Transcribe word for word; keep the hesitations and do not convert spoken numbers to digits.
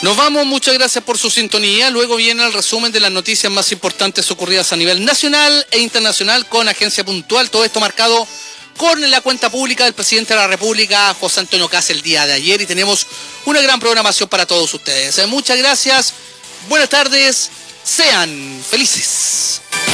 Nos vamos, muchas gracias por su sintonía. Luego viene el resumen de las noticias más importantes ocurridas a nivel nacional e internacional con Agencia Puntual. Todo esto marcado con la cuenta pública del presidente de la República, José Antonio Kast, el día de ayer. Y tenemos una gran programación para todos ustedes. Muchas gracias, buenas tardes, sean felices.